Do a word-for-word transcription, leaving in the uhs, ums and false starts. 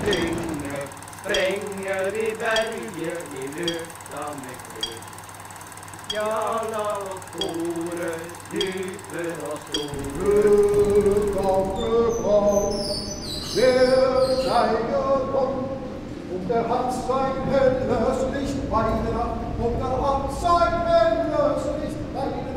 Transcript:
Lynge spränger i berget i lösande klö. Jalla och Kåre, djuper och store. Der Steiger kommt, und er hat sein helles Licht bei der Nacht, und er hat sein helles Licht bei der Nacht.